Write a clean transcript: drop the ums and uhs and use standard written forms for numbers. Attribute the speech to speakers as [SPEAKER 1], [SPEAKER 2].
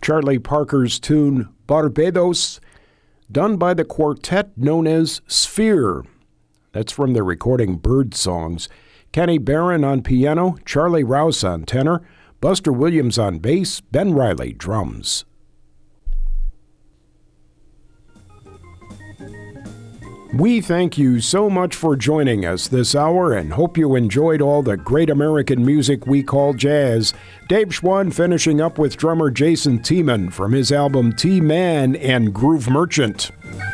[SPEAKER 1] Charlie Parker's tune Barbados, done by the quartet known as Sphere. That's from the recording Bird Songs. Kenny Barron on piano, Charlie Rouse on tenor, Buster Williams on bass, Ben Riley drums. We thank you so much for joining us this hour and hope you enjoyed all the great American music we call jazz. Dave Schwann finishing up with drummer Jason Tiemann from his album T-Man and Groove Merchant.